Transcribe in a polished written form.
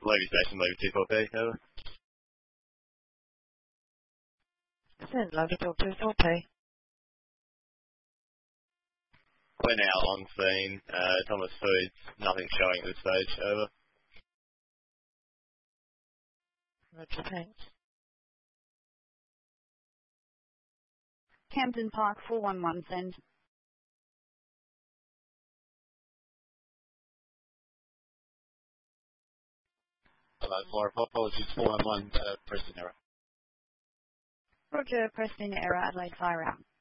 Levy Station, Levy 24P, over. Send Levy 24P. We're now on scene. Thomas Foods, nothing showing at this stage, over. Roger, thanks. Camden Park 411, send. Hello, Flora. Apologies, 411, Preston error. Roger, Preston error, Adelaide fire out.